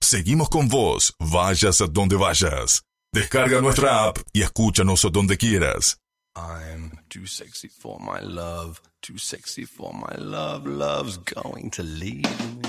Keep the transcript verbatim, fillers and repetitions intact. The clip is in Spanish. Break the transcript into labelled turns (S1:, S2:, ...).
S1: Seguimos con vos, vayas a donde vayas. Descarga nuestra app y escúchanos donde quieras.
S2: I'm too sexy for my love, too sexy for my love, love's going to leave me.